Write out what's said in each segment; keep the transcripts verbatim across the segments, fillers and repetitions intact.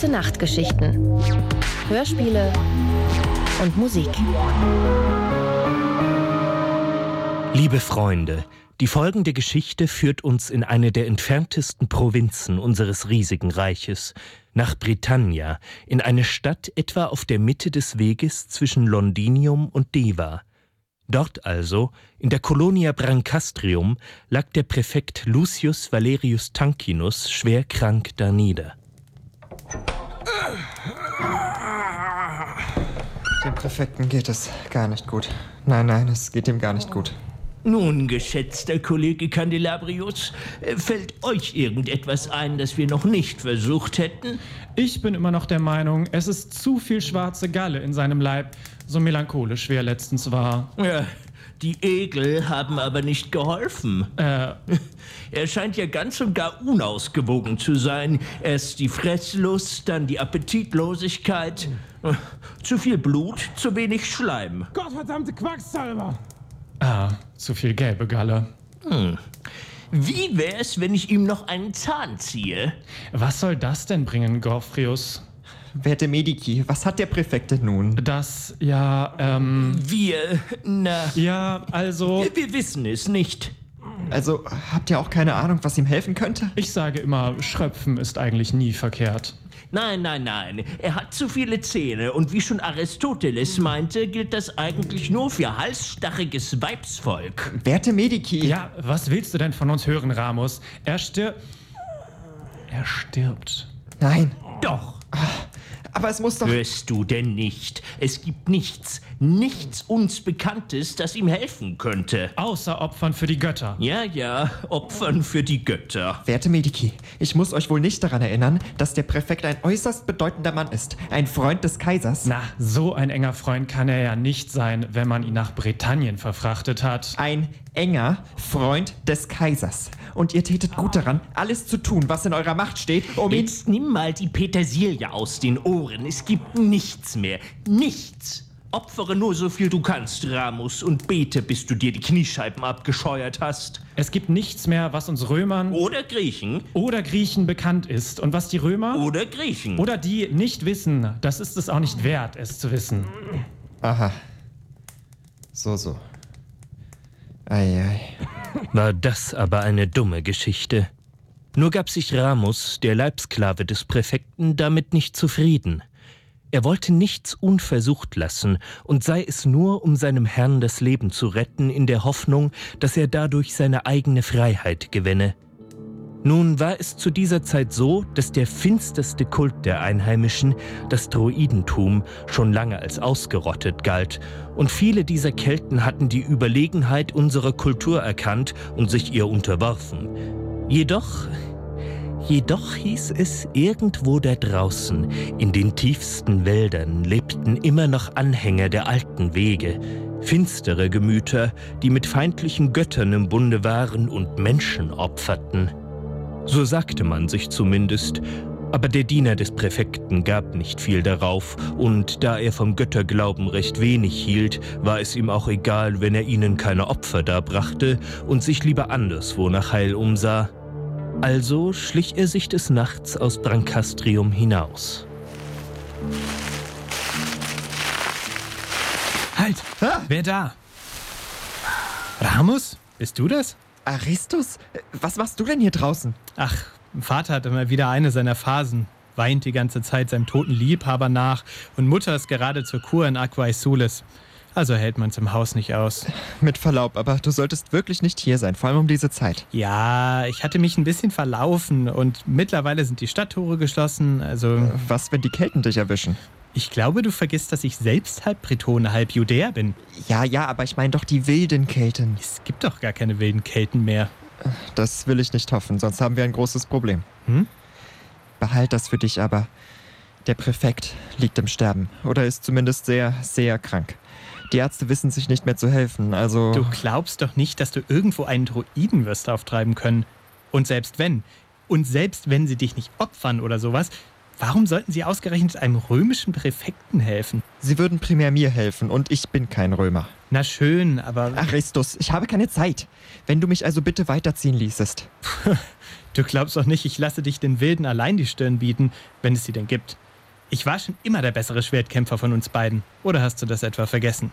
Gute-Nacht-Geschichten. Hörspiele und Musik. Liebe Freunde, die folgende Geschichte führt uns in eine der entferntesten Provinzen unseres riesigen Reiches, nach Britannia, in eine Stadt etwa auf der Mitte des Weges zwischen Londinium und Deva. Dort also, in der Colonia Brancastrium, lag der Präfekt Lucius Valerius Tanquinus schwer krank danieder. Dem Präfekten geht es gar nicht gut. Nein, nein, es geht ihm gar nicht gut. Nun, geschätzter Kollege Candelabrius, fällt euch irgendetwas ein, das wir noch nicht versucht hätten? Ich bin immer noch der Meinung, es ist zu viel schwarze Galle in seinem Leib, so melancholisch wie er letztens war. Ja, die Egel haben aber nicht geholfen. Äh. Er scheint ja ganz und gar unausgewogen zu sein. Erst die Fresslust, dann die Appetitlosigkeit. Zu viel Blut, zu wenig Schleim. Gottverdammte Quacksalber! Ah, zu viel gelbe Galle. Hm. Wie wär's, wenn ich ihm noch einen Zahn ziehe? Was soll das denn bringen, Gorfrius? Werte Medici, was hat der Präfekt denn nun? Das, ja, ähm... Wir, na... Ja, also... Wir wissen es nicht. Also, habt ihr auch keine Ahnung, was ihm helfen könnte? Ich sage immer, Schröpfen ist eigentlich nie verkehrt. Nein, nein, nein. Er hat zu viele Zähne. Und wie schon Aristoteles meinte, gilt das eigentlich nur für halsstarriges Weibsvolk. Werte Medici... Ja, was willst du denn von uns hören, Ramus? Er stirbt... Er stirbt. Nein. Doch. Aber es muss doch... Hörst du denn nicht? Es gibt nichts, nichts uns Bekanntes, das ihm helfen könnte. Außer Opfern für die Götter. Ja, ja, Opfern für die Götter. Werte Medici, ich muss euch wohl nicht daran erinnern, dass der Präfekt ein äußerst bedeutender Mann ist. Ein Freund des Kaisers. Na, so ein enger Freund kann er ja nicht sein, wenn man ihn nach Britannien verfrachtet hat. Ein enger Freund des Kaisers. Und ihr tätet gut daran, alles zu tun, was in eurer Macht steht, um ihn... Jetzt nimm mal die Petersilie aus den Ohren. Es gibt nichts mehr. Nichts. Opfere nur so viel du kannst, Ramus, und bete, bis du dir die Kniescheiben abgescheuert hast. Es gibt nichts mehr, was uns Römern... Oder Griechen. Oder Griechen bekannt ist. Und was die Römer... Oder Griechen. Oder die nicht wissen, das ist es auch nicht wert, es zu wissen. Aha. So, so. Ei, ei. War das aber eine dumme Geschichte. Nur gab sich Ramus, der Leibsklave des Präfekten, damit nicht zufrieden. Er wollte nichts unversucht lassen und sei es nur, um seinem Herrn das Leben zu retten, in der Hoffnung, dass er dadurch seine eigene Freiheit gewänne. Nun war es zu dieser Zeit so, dass der finsterste Kult der Einheimischen, das Druidentum, schon lange als ausgerottet galt, und viele dieser Kelten hatten die Überlegenheit unserer Kultur erkannt und sich ihr unterworfen. Jedoch, jedoch hieß es, irgendwo da draußen, in den tiefsten Wäldern, lebten immer noch Anhänger der alten Wege, finstere Gemüter, die mit feindlichen Göttern im Bunde waren und Menschen opferten. So sagte man sich zumindest, aber der Diener des Präfekten gab nicht viel darauf, und da er vom Götterglauben recht wenig hielt, war es ihm auch egal, wenn er ihnen keine Opfer darbrachte und sich lieber anderswo nach Heil umsah. Also schlich er sich des Nachts aus Brancastrium hinaus. Halt! Ha? Wer da? Ramus? Bist du das? Aristus? Was machst du denn hier draußen? Ach, Vater hat immer wieder eine seiner Phasen. Weint die ganze Zeit seinem toten Liebhaber nach und Mutter ist gerade zur Kur in Aquae Sulis. Also hält man's im Haus nicht aus. Mit Verlaub, aber du solltest wirklich nicht hier sein, vor allem um diese Zeit. Ja, ich hatte mich ein bisschen verlaufen und mittlerweile sind die Stadttore geschlossen, also... Was, wenn die Kelten dich erwischen? Ich glaube, du vergisst, dass ich selbst halb Bretone, halb Judäer bin. Ja, ja, aber ich meine doch die wilden Kelten. Es gibt doch gar keine wilden Kelten mehr. Das will ich nicht hoffen, sonst haben wir ein großes Problem. Hm? Behalt das für dich aber. Der Präfekt liegt im Sterben oder ist zumindest sehr, sehr krank. Die Ärzte wissen sich nicht mehr zu helfen, also... Du glaubst doch nicht, dass du irgendwo einen Druiden wirst auftreiben können. Und selbst wenn, und selbst wenn sie dich nicht opfern oder sowas, Warum sollten Sie ausgerechnet einem römischen Präfekten helfen? Sie würden primär mir helfen und ich bin kein Römer. Na schön, aber... Aristus, ich habe keine Zeit. Wenn du mich also bitte weiterziehen ließest. Du glaubst doch nicht, ich lasse dich den Wilden allein die Stirn bieten, wenn es sie denn gibt. Ich war schon immer der bessere Schwertkämpfer von uns beiden. Oder hast du das etwa vergessen?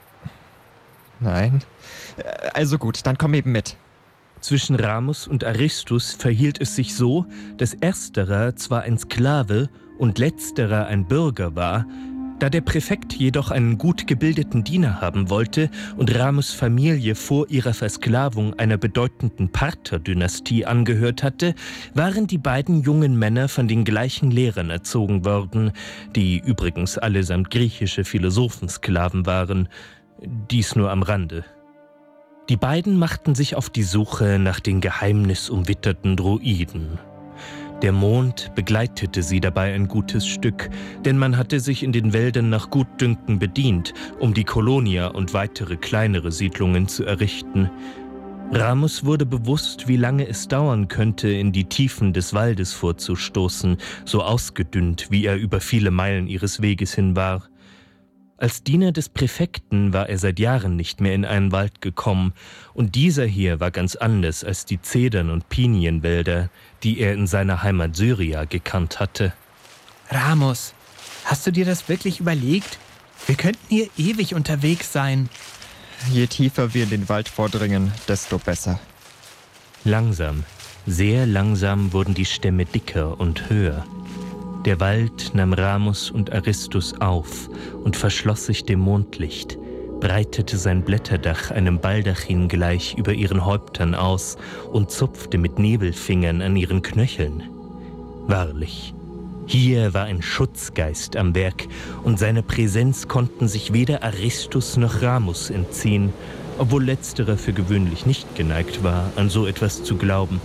Nein. Also gut, dann komm eben mit. Zwischen Ramus und Aristus verhielt es sich so, dass ersterer zwar ein Sklave und letzterer ein Bürger war, da der Präfekt jedoch einen gut gebildeten Diener haben wollte und Ramus' Familie vor ihrer Versklavung einer bedeutenden Parther-Dynastie angehört hatte, waren die beiden jungen Männer von den gleichen Lehrern erzogen worden, die übrigens allesamt griechische Philosophensklaven waren, dies nur am Rande. Die beiden machten sich auf die Suche nach den geheimnisumwitterten Druiden. Der Mond begleitete sie dabei ein gutes Stück, denn man hatte sich in den Wäldern nach Gutdünken bedient, um die Kolonia und weitere kleinere Siedlungen zu errichten. Ramus wurde bewusst, wie lange es dauern könnte, in die Tiefen des Waldes vorzustoßen, so ausgedünnt, wie er über viele Meilen ihres Weges hin war. Als Diener des Präfekten war er seit Jahren nicht mehr in einen Wald gekommen, und dieser hier war ganz anders als die Zedern- und Pinienwälder, die er in seiner Heimat Syria gekannt hatte. Ramus, hast du dir das wirklich überlegt? Wir könnten hier ewig unterwegs sein. Je tiefer wir in den Wald vordringen, desto besser. Langsam, sehr langsam wurden die Stämme dicker und höher. Der Wald nahm Ramus und Aristus auf und verschloss sich dem Mondlicht, breitete sein Blätterdach einem Baldachin gleich über ihren Häuptern aus und zupfte mit Nebelfingern an ihren Knöcheln. Wahrlich, hier war ein Schutzgeist am Werk, und seiner Präsenz konnten sich weder Aristus noch Ramus entziehen, obwohl letzterer für gewöhnlich nicht geneigt war, an so etwas zu glauben.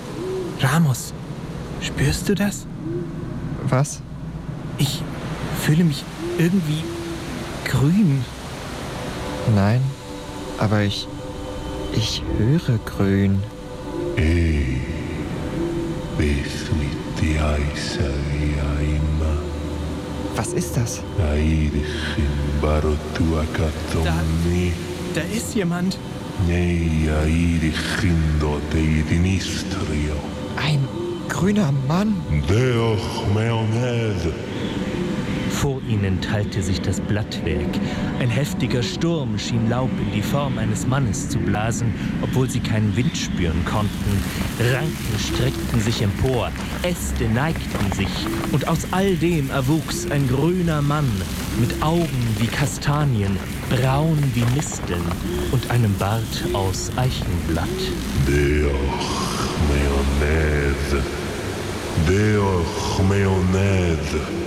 Ramus, spürst du das? Was? Ich fühle mich irgendwie grün. Nein, aber ich... ich höre grün. Ei, besmitti aisaviaima. Was ist das? Airishin barotua katomni. Da ist jemand. Nei airishin doteirinistrio. Ein grüner Mann. Deoch meoned. Vor ihnen teilte sich das Blattwerk. Ein heftiger Sturm schien Laub in die Form eines Mannes zu blasen, obwohl sie keinen Wind spüren konnten. Ranken streckten sich empor, Äste neigten sich, und aus all dem erwuchs ein grüner Mann mit Augen wie Kastanien, braun wie Misteln und einem Bart aus Eichenblatt. Deoch meoned. Deoch meoned.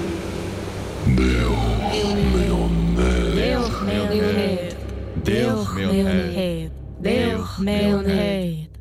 Deoch meoned. Deoch meoned. Deoch meoned. Deoch meoned.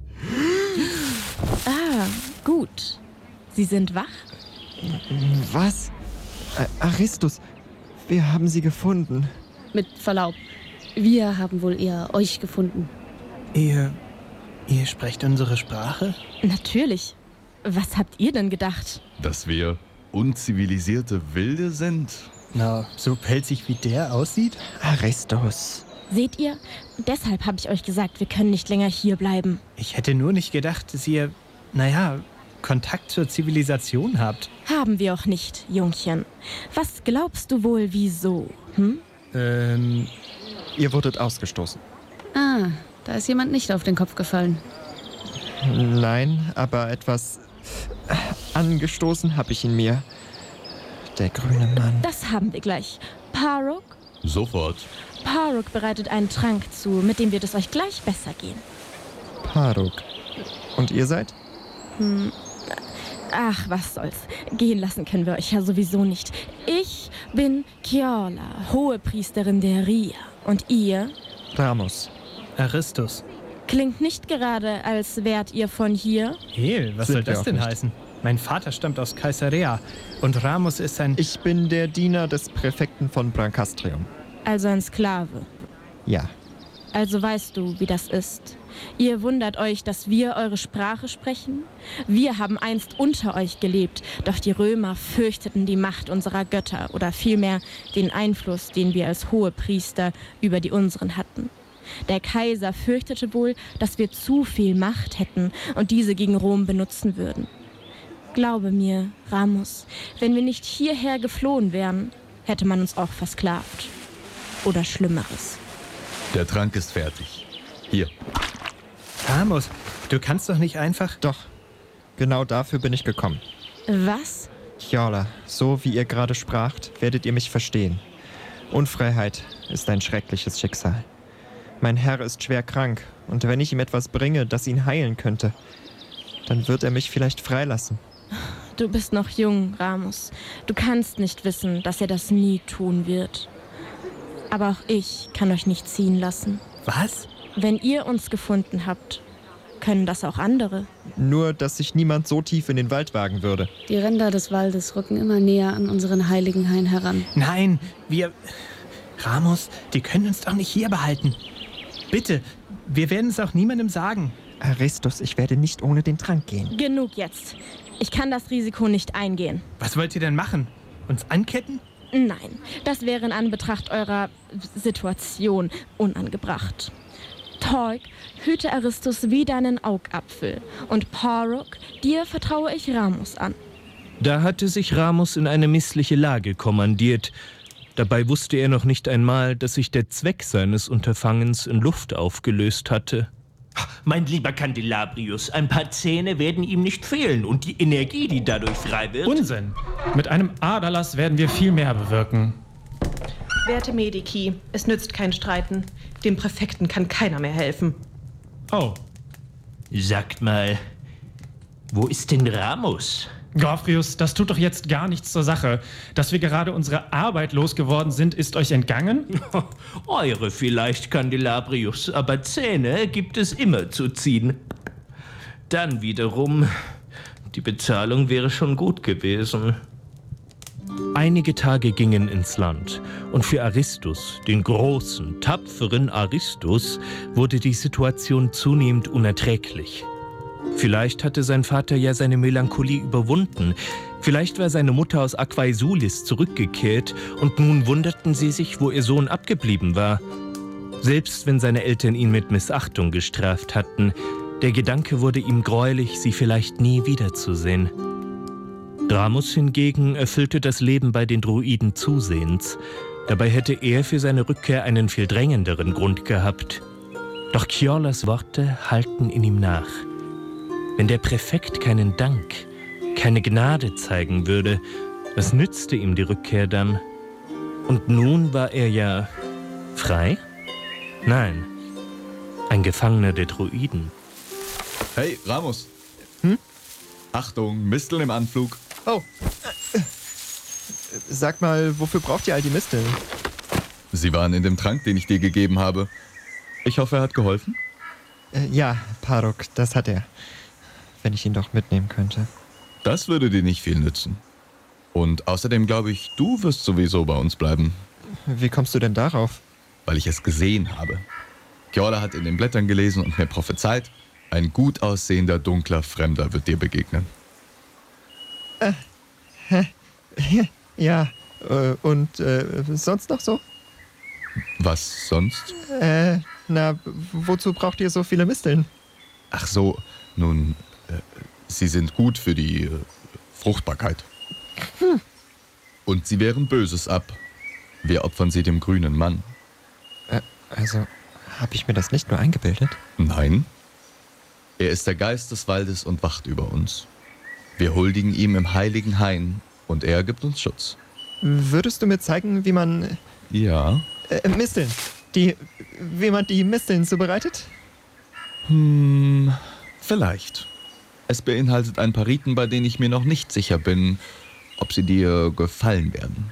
Ah, gut. Sie sind wach? Was? A- Aristus, wir haben sie gefunden. Mit Verlaub, wir haben wohl eher euch gefunden. Ihr... ihr sprecht unsere Sprache? Natürlich. Was habt ihr denn gedacht? Dass wir unzivilisierte Wilde sind? Na, so pelzig wie der aussieht? Aristus. Seht ihr? Deshalb habe ich euch gesagt, wir können nicht länger hier bleiben. Ich hätte nur nicht gedacht, dass ihr, naja, Kontakt zur Zivilisation habt. Haben wir auch nicht, Jungchen. Was glaubst du wohl, wieso? Hm? Ähm, Ihr wurdet ausgestoßen. Ah, da ist jemand nicht auf den Kopf gefallen. Nein, aber etwas angestoßen habe ich ihn mir. Der grüne Mann. Das haben wir gleich. Parok? Sofort. Parok bereitet einen Trank zu, mit dem wird es euch gleich besser gehen. Parok. Und ihr seid? Hm. Ach, was soll's. Gehen lassen können wir euch ja sowieso nicht. Ich bin Kiorla, Hohepriesterin der Ria. Und ihr? Ramus. Aristus. Klingt nicht gerade, als wärt ihr von hier. Hey, was Sind soll wir das auch denn nicht. heißen? Mein Vater stammt aus Caesarea und Ramus ist ein... Ich bin der Diener des Präfekten von Brancastrium. Also ein Sklave. Ja. Also weißt du, wie das ist. Ihr wundert euch, dass wir eure Sprache sprechen? Wir haben einst unter euch gelebt, doch die Römer fürchteten die Macht unserer Götter oder vielmehr den Einfluss, den wir als Hohepriester über die unseren hatten. Der Kaiser fürchtete wohl, dass wir zu viel Macht hätten und diese gegen Rom benutzen würden. Glaube mir, Ramus, wenn wir nicht hierher geflohen wären, hätte man uns auch versklavt. Oder Schlimmeres. Der Trank ist fertig. Hier. Ramus, du kannst doch nicht einfach... Doch, genau dafür bin ich gekommen. Was? Kjorla, so wie ihr gerade spracht, werdet ihr mich verstehen. Unfreiheit ist ein schreckliches Schicksal. Mein Herr ist schwer krank, und wenn ich ihm etwas bringe, das ihn heilen könnte, dann wird er mich vielleicht freilassen. Du bist noch jung, Ramus. Du kannst nicht wissen, dass er das nie tun wird. Aber auch ich kann euch nicht ziehen lassen. Was? Wenn ihr uns gefunden habt, können das auch andere. Nur, dass sich niemand so tief in den Wald wagen würde. Die Ränder des Waldes rücken immer näher an unseren heiligen Hain heran. Nein, wir... Ramus, die können uns doch nicht hier behalten. Bitte, wir werden es auch niemandem sagen. Aristus, ich werde nicht ohne den Trank gehen. Genug jetzt. Ich kann das Risiko nicht eingehen. Was wollt ihr denn machen? Uns anketten? Nein, das wäre in Anbetracht eurer Situation unangebracht. Torg, hüte Aristus wie deinen Augapfel. Und Poruk, dir vertraue ich Ramus an. Da hatte sich Ramus in eine missliche Lage kommandiert. Dabei wusste er noch nicht einmal, dass sich der Zweck seines Unterfangens in Luft aufgelöst hatte. Mein lieber Candelabrius, ein paar Zähne werden ihm nicht fehlen und die Energie, die dadurch frei wird... Unsinn! Mit einem Aderlass werden wir viel mehr bewirken. Werte Medici, es nützt kein Streiten. Dem Präfekten kann keiner mehr helfen. Oh. Sagt mal, wo ist denn Ramus? Gorfrius, das tut doch jetzt gar nichts zur Sache. Dass wir gerade unsere Arbeit losgeworden sind, ist euch entgangen? Eure vielleicht, Candelabrius, aber Zähne gibt es immer zu ziehen. Dann wiederum, die Bezahlung wäre schon gut gewesen. Einige Tage gingen ins Land und für Aristus, den großen, tapferen Aristus, wurde die Situation zunehmend unerträglich. Vielleicht hatte sein Vater ja seine Melancholie überwunden. Vielleicht war seine Mutter aus Aquaesulis zurückgekehrt und nun wunderten sie sich, wo ihr Sohn abgeblieben war. Selbst wenn seine Eltern ihn mit Missachtung gestraft hatten, der Gedanke wurde ihm greulich, sie vielleicht nie wiederzusehen. Ramus hingegen erfüllte das Leben bei den Druiden zusehends. Dabei hätte er für seine Rückkehr einen viel drängenderen Grund gehabt. Doch Kjorlas Worte hallten in ihm nach. Wenn der Präfekt keinen Dank, keine Gnade zeigen würde, was nützte ihm die Rückkehr dann? Und nun war er ja frei? Nein, ein Gefangener der Druiden. Hey, Ramus. Hm? Achtung, Misteln im Anflug. Oh. Sag mal, wofür braucht ihr all die Misteln? Sie waren in dem Trank, den ich dir gegeben habe. Ich hoffe, er hat geholfen? Äh, ja, Paruk, das hat er. Wenn ich ihn doch mitnehmen könnte. Das würde dir nicht viel nützen. Und außerdem glaube ich, du wirst sowieso bei uns bleiben. Wie kommst du denn darauf? Weil ich es gesehen habe. Kjorla hat in den Blättern gelesen und mir prophezeit, ein gut aussehender, dunkler Fremder wird dir begegnen. Äh, hä? Ja, äh, und äh, sonst noch so? Was sonst? Äh, na, wozu braucht ihr so viele Misteln? Ach so, nun, äh, sie sind gut für die äh, Fruchtbarkeit. Hm. Und sie wehren Böses ab. Wir opfern sie dem grünen Mann. Äh, also, habe ich mir das nicht nur eingebildet? Nein. Er ist der Geist des Waldes und wacht über uns. Wir huldigen ihm im heiligen Hain und er gibt uns Schutz. Würdest du mir zeigen, wie man... Ja. Äh, Misteln. Die... Wie man die Misteln zubereitet? Hm, vielleicht. Es beinhaltet ein paar Riten, bei denen ich mir noch nicht sicher bin, ob sie dir gefallen werden.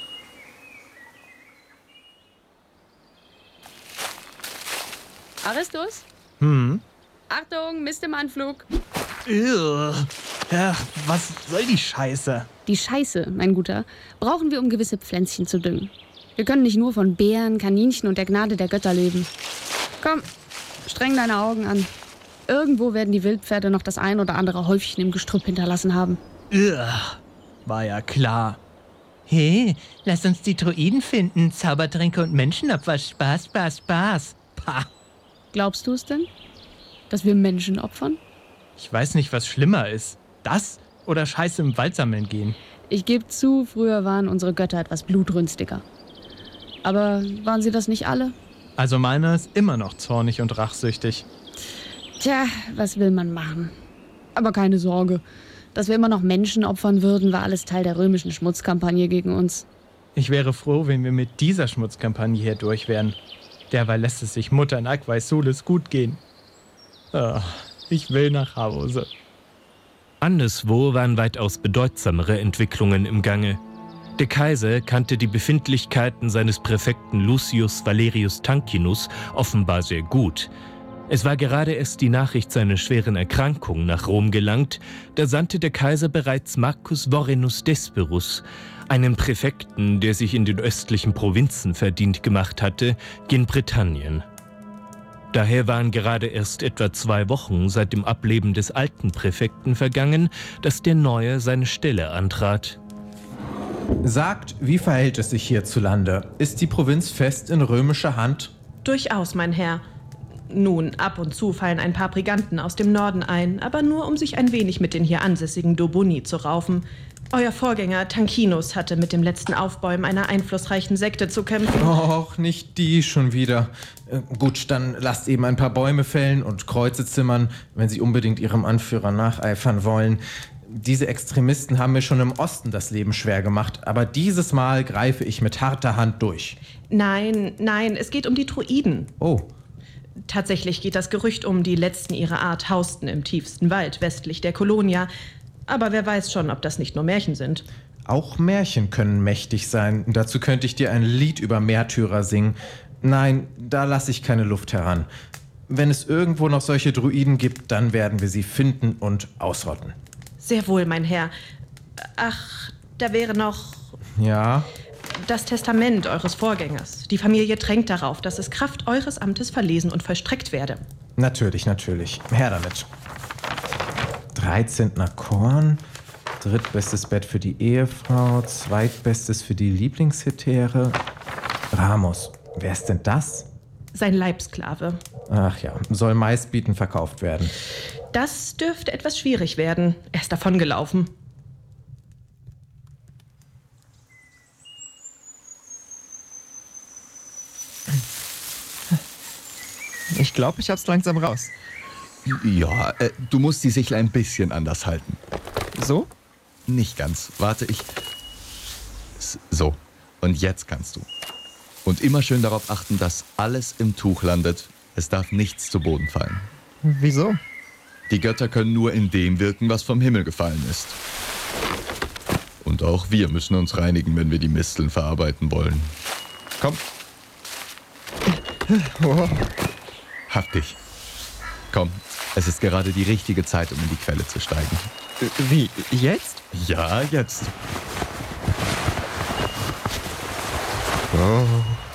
Aristus? Hm? Achtung, Mist im Anflug. Ugh. Ja, was soll die Scheiße? Die Scheiße, mein Guter, brauchen wir, um gewisse Pflänzchen zu düngen. Wir können nicht nur von Beeren, Kaninchen und der Gnade der Götter leben. Komm, streng deine Augen an. Irgendwo werden die Wildpferde noch das ein oder andere Häufchen im Gestrüpp hinterlassen haben. Ugh, war ja klar. Hey, lass uns die Druiden finden. Zaubertränke und Menschenopfer. Spaß, Spaß, Spaß. Pah. Glaubst du es denn? Dass wir Menschen opfern? Ich weiß nicht, was schlimmer ist. Das oder Scheiße im Wald sammeln gehen. Ich gebe zu, früher waren unsere Götter etwas blutrünstiger. Aber waren sie das nicht alle? Also meiner ist immer noch zornig und rachsüchtig. Tja, was will man machen? Aber keine Sorge. Dass wir immer noch Menschen opfern würden, war alles Teil der römischen Schmutzkampagne gegen uns. Ich wäre froh, wenn wir mit dieser Schmutzkampagne hier durch wären. Derweil lässt es sich Mutter in Aquae Sulis gut gehen. Oh, ich will nach Hause. Anderswo waren weitaus bedeutsamere Entwicklungen im Gange. Der Kaiser kannte die Befindlichkeiten seines Präfekten Lucius Valerius Tanquinus offenbar sehr gut. Es war gerade erst die Nachricht seiner schweren Erkrankung nach Rom gelangt, da sandte der Kaiser bereits Marcus Vorenus Desperus, einen Präfekten, der sich in den östlichen Provinzen verdient gemacht hatte, gen Britannien. Daher waren gerade erst etwa zwei Wochen seit dem Ableben des alten Präfekten vergangen, dass der Neue seine Stelle antrat. Sagt, wie verhält es sich hierzulande? Ist die Provinz fest in römischer Hand? Durchaus, mein Herr. Nun, ab und zu fallen ein paar Briganten aus dem Norden ein, aber nur, um sich ein wenig mit den hier ansässigen Dobunni zu raufen. Euer Vorgänger Tanquinus hatte mit dem letzten Aufbäumen einer einflussreichen Sekte zu kämpfen. Och, nicht die schon wieder. Äh, gut, dann lasst eben ein paar Bäume fällen und Kreuze zimmern, wenn Sie unbedingt Ihrem Anführer nacheifern wollen. Diese Extremisten haben mir schon im Osten das Leben schwer gemacht, aber dieses Mal greife ich mit harter Hand durch. Nein, nein, es geht um die Druiden. Oh. Tatsächlich geht das Gerücht um, die letzten ihrer Art hausten im tiefsten Wald westlich der Kolonia. Aber wer weiß schon, ob das nicht nur Märchen sind. Auch Märchen können mächtig sein. Dazu könnte ich dir ein Lied über Märtyrer singen. Nein, da lasse ich keine Luft heran. Wenn es irgendwo noch solche Druiden gibt, dann werden wir sie finden und ausrotten. Sehr wohl, mein Herr. Ach, da wäre noch... Ja? Das Testament eures Vorgängers. Die Familie drängt darauf, dass es Kraft eures Amtes verlesen und vollstreckt werde. Natürlich, natürlich. Her damit. Dreizentner Korn, drittbestes Bett für die Ehefrau, zweitbestes für die Lieblingshetäre. Ramos, wer ist denn das? Sein Leibsklave. Ach ja, soll meistbietend verkauft werden. Das dürfte etwas schwierig werden. Er ist davongelaufen. Ich glaube, ich hab's langsam raus. Ja, äh, du musst die Sichel ein bisschen anders halten. So? Nicht ganz. Warte, ich... So. Und jetzt kannst du. Und immer schön darauf achten, dass alles im Tuch landet. Es darf nichts zu Boden fallen. Wieso? Die Götter können nur in dem wirken, was vom Himmel gefallen ist. Und auch wir müssen uns reinigen, wenn wir die Misteln verarbeiten wollen. Komm. Oh. Hab dich. Komm, es ist gerade die richtige Zeit, um in die Quelle zu steigen. Wie, jetzt? Ja, jetzt. Oh.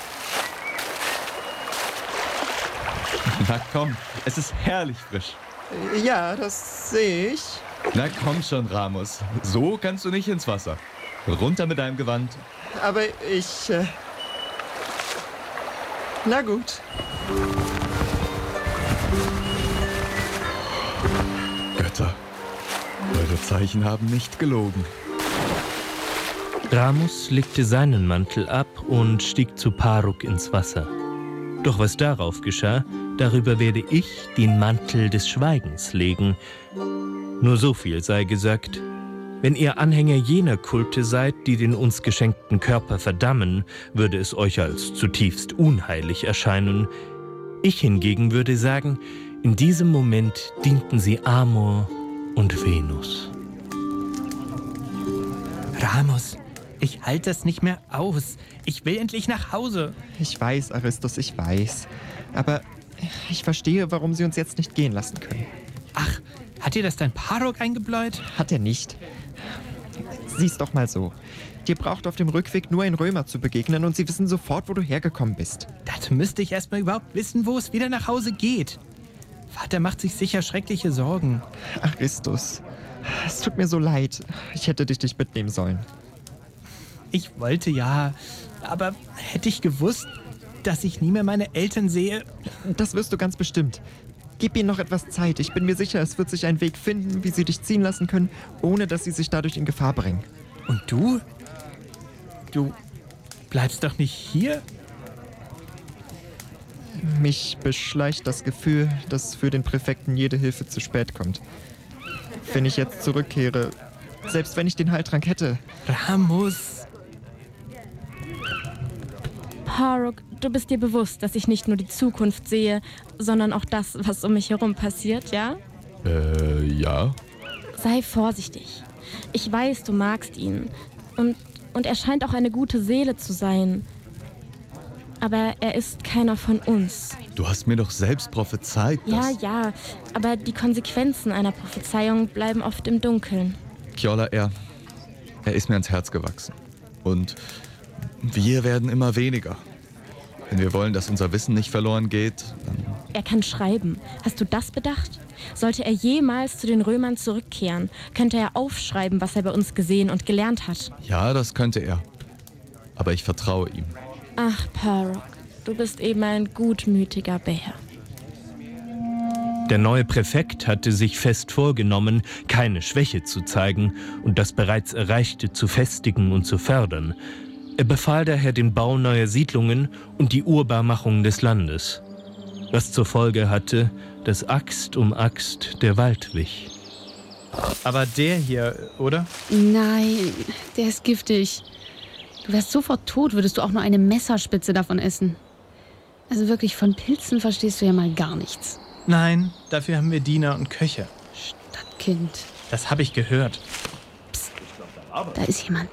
Na komm, es ist herrlich frisch. Ja, das sehe ich. Na komm schon, Ramos. So kannst du nicht ins Wasser. Runter mit deinem Gewand. Aber ich... Äh Na gut. Götter, eure Zeichen haben nicht gelogen. Ramos legte seinen Mantel ab und stieg zu Paruk ins Wasser. Doch was darauf geschah, darüber werde ich den Mantel des Schweigens legen. Nur so viel sei gesagt. Wenn ihr Anhänger jener Kulte seid, die den uns geschenkten Körper verdammen, würde es euch als zutiefst unheilig erscheinen. Ich hingegen würde sagen, in diesem Moment dienten sie Amor und Venus. Ramos, ich halte das nicht mehr aus. Ich will endlich nach Hause. Ich weiß, Aristos, ich weiß. Aber ich verstehe, warum sie uns jetzt nicht gehen lassen können. Ach, hat dir das dein Parok eingebläut? Hat er nicht. Sieh's doch mal so. Dir braucht auf dem Rückweg nur ein Römer zu begegnen und sie wissen sofort, wo du hergekommen bist. Dazu müsste ich erstmal überhaupt wissen, wo es wieder nach Hause geht. Vater macht sich sicher schreckliche Sorgen. Aristus, es tut mir so leid. Ich hätte dich nicht mitnehmen sollen. Ich wollte ja, aber hätte ich gewusst, dass ich nie mehr meine Eltern sehe... Das wirst du ganz bestimmt. Gib ihnen noch etwas Zeit. Ich bin mir sicher, es wird sich ein Weg finden, wie sie dich ziehen lassen können, ohne dass sie sich dadurch in Gefahr bringen. Und du? Du bleibst doch nicht hier? Mich beschleicht das Gefühl, dass für den Präfekten jede Hilfe zu spät kommt. Wenn ich jetzt zurückkehre, selbst wenn ich den Heiltrank hätte... Ramus! Haruk, du bist dir bewusst, dass ich nicht nur die Zukunft sehe, sondern auch das, was um mich herum passiert, ja? Äh, ja. Sei vorsichtig. Ich weiß, du magst ihn. Und, und er scheint auch eine gute Seele zu sein. Aber er ist keiner von uns. Du hast mir doch selbst prophezeit, Ja, dass... ja, aber die Konsequenzen einer Prophezeiung bleiben oft im Dunkeln. Kjola, er... Er ist mir ans Herz gewachsen. Und wir werden immer weniger. Wenn wir wollen, dass unser Wissen nicht verloren geht, dann... Er kann schreiben. Hast du das bedacht? Sollte er jemals zu den Römern zurückkehren, könnte er aufschreiben, was er bei uns gesehen und gelernt hat. Ja, das könnte er. Aber ich vertraue ihm. Ach, Parok, du bist eben ein gutmütiger Bär. Der neue Präfekt hatte sich fest vorgenommen, keine Schwäche zu zeigen und das bereits Erreichte zu festigen und zu fördern. Er befahl daher den Bau neuer Siedlungen und die Urbarmachung des Landes. Was zur Folge hatte, dass Axt um Axt der Wald wich. Aber der hier, oder? Nein, der ist giftig. Du wärst sofort tot, würdest du auch nur eine Messerspitze davon essen. Also wirklich, von Pilzen verstehst du ja mal gar nichts. Nein, dafür haben wir Diener und Köche. Stadtkind. Das habe ich gehört. Psst, da ist jemand.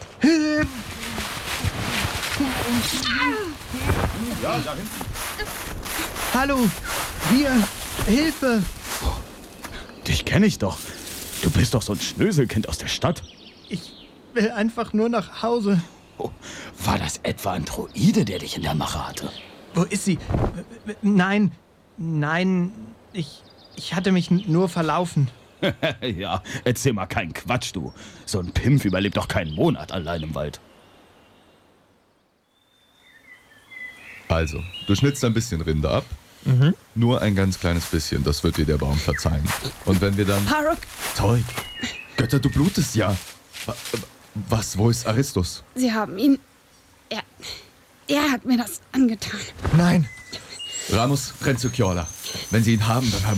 Ja, da hinten. Hallo, wir, Hilfe! Dich kenne ich doch. Du bist doch so ein Schnöselkind aus der Stadt. Ich will einfach nur nach Hause. Oh, war das etwa ein Droide, der dich in der Mache hatte? Wo ist sie? Nein, nein, ich, ich hatte mich nur verlaufen. Ja, erzähl mal keinen Quatsch, du. So ein Pimpf überlebt doch keinen Monat allein im Wald. Also, du schnitzt ein bisschen Rinde ab. Mhm. Nur ein ganz kleines bisschen, das wird dir der Baum verzeihen. Und wenn wir dann... Parok! Toll! Götter, du blutest ja. Was, wo ist Aristus? Sie haben ihn... Er... Er hat mir das angetan. Nein! Ramus, renn zu Kjola. Wenn sie ihn haben, dann haben